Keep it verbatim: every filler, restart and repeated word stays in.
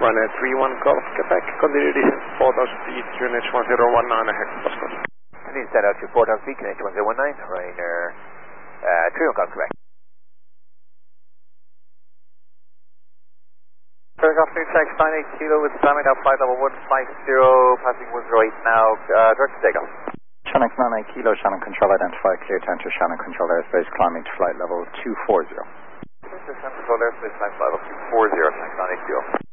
runway three one Golf, Quebec, continue descent four thousand feet, Q N H one zero one nine, hectopascal. Continue descent out to four thousand feet, Q N H one zero one nine, Ryanair uh, three one Golf, Quebec. Third afternoon, tax nine eight kilo with Islamic now flight level one five zero, passing one zero eight now, uh, direct to takeoff. Shannon nine eight kilo, Shannon control identified, clear to enter Shannon control airspace, climbing to flight level two four zero. Shannon control airspace, flight level two four zero, tax nine eight kilo.